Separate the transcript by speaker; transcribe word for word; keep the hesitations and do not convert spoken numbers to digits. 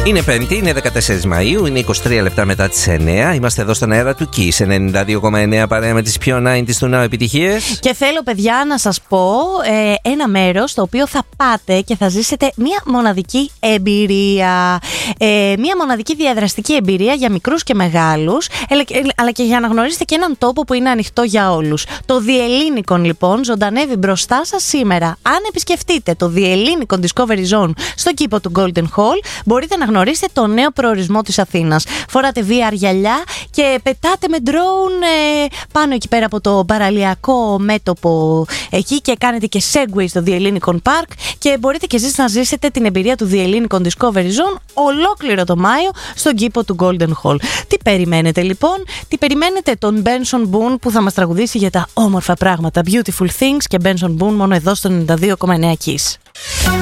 Speaker 1: Είναι Πέμπτη, είναι δεκατέσσερις Μαΐου, είναι είκοσι τρία λεπτά μετά τις εννιά. Είμαστε εδώ στον αέρα του Kiss ενενήντα δύο κόμμα εννιά παρέα με τις πιο ενενήντα του Now επιτυχίες.
Speaker 2: Και θέλω, παιδιά, να σας πω ε, ένα μέρος στο οποίο θα πάτε και θα ζήσετε μια μοναδική εμπειρία. Ε, μια μοναδική διαδραστική εμπειρία για μικρούς και μεγάλους, αλλά και για να γνωρίσετε και έναν τόπο που είναι ανοιχτό για όλους. Το The Ellinikon, λοιπόν, ζωντανεύει μπροστά σας σήμερα. Αν επισκεφτείτε το The Ellinikon Discovery Zone στο κήπο του Golden Hall, μπορείτε να γνωρίσετε το νέο προορισμό της Αθήνας. Φοράτε βι αρ γυαλιά και πετάτε με drone ε, πάνω εκεί πέρα από το παραλιακό μέτωπο εκεί και κάνετε και segway στο The Ellinikon Park και μπορείτε και εσείς να ζήσετε την εμπειρία του The Ellinikon Discovery Zone ολόκληρο το Μάιο στον κήπο του Golden Hall. Τι περιμένετε, λοιπόν? Τι περιμένετε? Τον Benson Boone που θα μας τραγουδήσει για τα όμορφα πράγματα. Beautiful Things και Benson Boone μόνο εδώ στο ενενήντα δύο κόμμα εννιά Kiss.